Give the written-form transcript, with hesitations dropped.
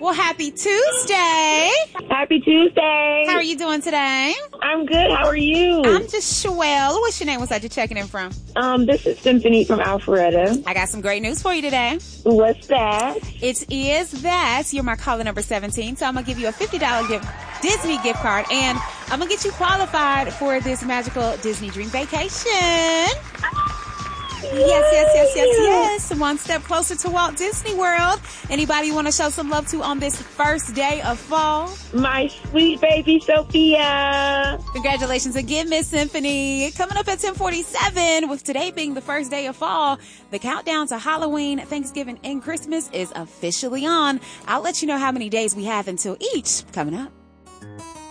Well, happy Tuesday. Happy Tuesday. How are you doing today? I'm good. How are you? I'm just Shwell. What's your name? What's that you're checking in from? This is Symphony from Alpharetta. I got some great news for you today. What's that? It is that you're my caller number 17, so I'm going to give you a $50 Disney gift card, and I'm going to get you qualified for this magical Disney Dream Vacation. Yes. One step closer to Walt Disney World. Anybody you want to show some love to on this first day of fall? My sweet baby, Sophia. Congratulations again, Miss Symphony. Coming up at 10:47, with today being the first day of fall, the countdown to Halloween, Thanksgiving, and Christmas is officially on. I'll let you know how many days we have until each coming up.